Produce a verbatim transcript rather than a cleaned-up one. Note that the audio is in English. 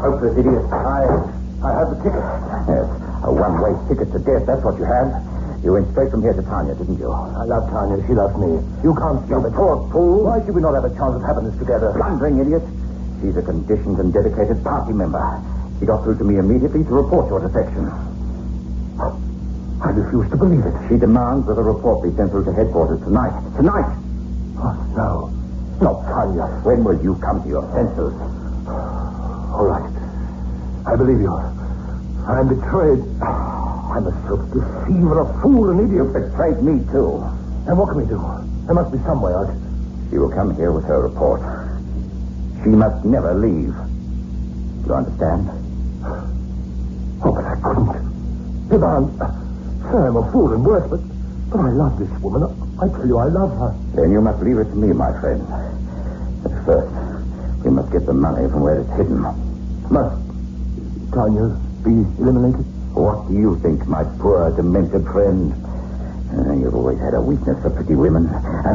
hopeless idiot. I... I have the ticket. Yes, a one-way ticket to death. That's what you have. You went straight from here to Tanya, didn't you? I love Tanya. She loves me. You can't stop it. Poor fool. Why should we not have a chance of having this together? Blundering idiot. She's a conditioned and dedicated party member. She got through to me immediately to report your defection. I refuse to believe it. She demands that a report be sent through to headquarters tonight. Tonight! Oh, no. Not Tanya. When will you come to your senses? All right. I believe you. I am betrayed. I'm a self-deceiver, a fool, an idiot. You betrayed me, too. And what can we do? There must be some way out. She will come here with her report. She must never leave. Do you understand? Oh, but I couldn't. If I'm... Sir, I'm a fool and worse, but... But I love this woman. I tell you, I love her. Then you must leave it to me, my friend. But first, we must get the money from where it's hidden. Must Tanya be eliminated? What do you think, my poor, demented friend? Uh, you've always had a weakness for pretty women. And